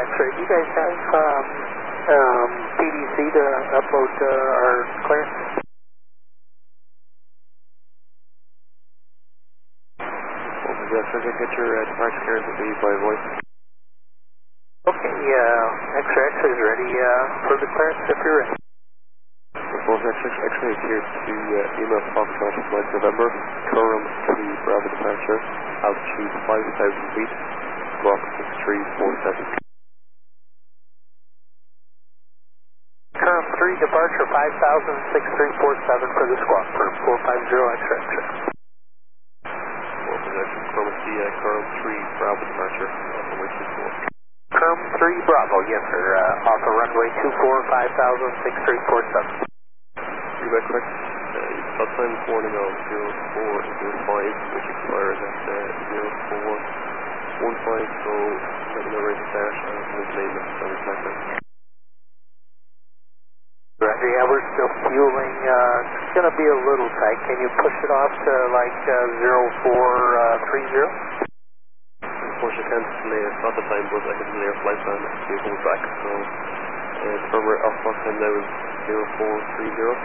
X-ray. Do you guys have PDC to upload our clearance? Yes, sir, can get your departure clearance with me by voice. Okay, X-ray is ready for the clearance if you're ready. Proposed X-ray is here to email Fox on 9th November, Curram to Bravo departure, altitude 5,000 feet, Mach 6347. Curram 3, departure 5,000, 6347 for the squawk for 450 X-ray. Curram C, Curram 3, Bravo departure, off runway 24. Curram 3, Bravo, yes sir, off of runway 24, 5,000, 6347. Real quick, stop time this morning on 0405, which expires at 0415, so let me know where to start and we'll claim it on the time. Roger, yeah, we're still fueling, it's going to be a little tight. Can you push it off to like 0430? Of course you can't delay it, not the time, but I can delay our flight plan if it comes back, so the firmware off clock time now is 0430.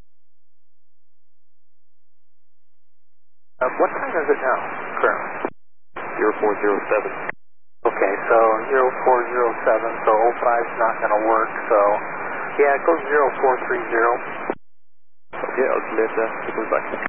What time is it now, currently? 0407. Okay, so 0407, so 05's not going to work, so yeah, it goes 0430. Okay, I'll delay it, it comes back.